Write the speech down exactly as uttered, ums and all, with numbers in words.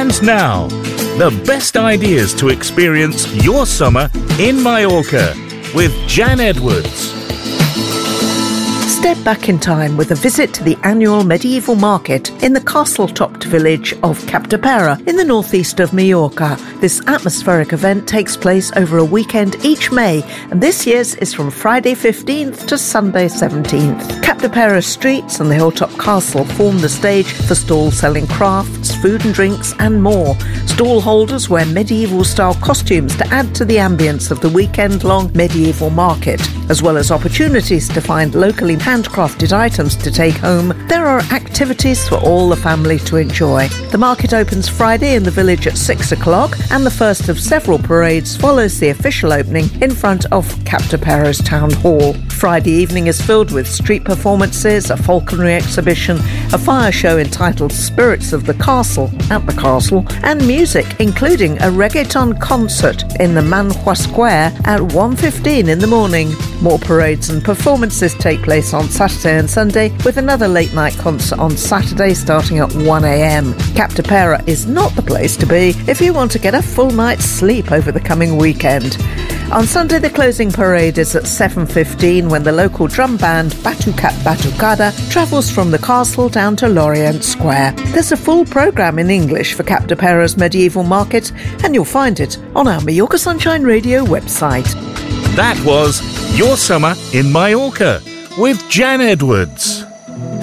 And now, the best ideas to experience your summer in Mallorca with Jan Edwards. Step back in time with a visit to the annual medieval market in the castle-topped village of Capdepera in the northeast of Mallorca. This atmospheric event takes place over a weekend each May, and this year's is from Friday fifteenth to Sunday seventeenth. Capdepera streets and the hilltop castle form the stage for stalls selling crafts, food and drinks and more. Stall holders wear medieval-style costumes to add to the ambience of the weekend-long medieval market. As well as opportunities to find locally handcrafted items to take home, there are activities for all the family to enjoy. The market opens Friday in the village at six o'clock, and the first of several parades follows the official opening in front of Capdepera's town hall. Friday evening is filled with street performances, a falconry exhibition, a fire show entitled Spirits of the Castle at the castle, and music, including a reggaeton concert in the Manhua Square at one fifteen in the morning. More parades and performances take place on Saturday and Sunday, with another late-night concert on Saturday starting at one a.m. Capdepera is not the place to be if you want to get a full night's sleep over the coming weekend. On Sunday, the closing parade is at seven fifteen when the local drum band Batucat Batucada travels from the castle down to Lorient Square. There's a full programme in English for Capdepera's medieval market, and you'll find it on our Mallorca Sunshine Radio website. That was Your Summer in Mallorca with Jan Edwards.